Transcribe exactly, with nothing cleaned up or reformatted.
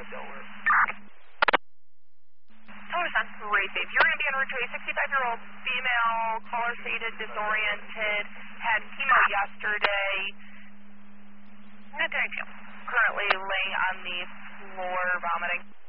West Delaware. Tower Great Babe. You're going to be en route to a sixty-five-year-old female, caller stated, disoriented, had chemo yesterday. Currently laying on the floor, vomiting.